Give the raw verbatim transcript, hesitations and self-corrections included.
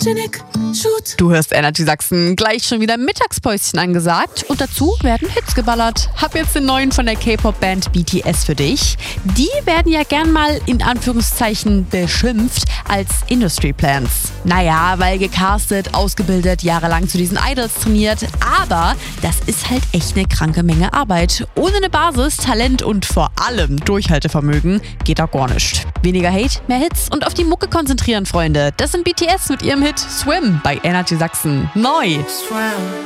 Sputnik, Shoot. Du hörst Energy Sachsen, gleich schon wieder Mittagspäuschen angesagt und dazu werden Hits geballert. Hab jetzt den neuen von der K-Pop-Band B T S für dich. Die werden ja gern mal in Anführungszeichen beschimpft als Industry Plants. Naja, weil gecastet, ausgebildet, jahrelang zu diesen Idols trainiert, aber das ist halt echt eine kranke Menge Arbeit. Ohne eine Basis, Talent und vor allem Durchhaltevermögen geht da gar nicht. Weniger Hate, mehr Hits und auf die Mucke konzentrieren, Freunde. Das sind B T S mit ihrem Hit Swim bei Energy Sachsen. Neu. Swim.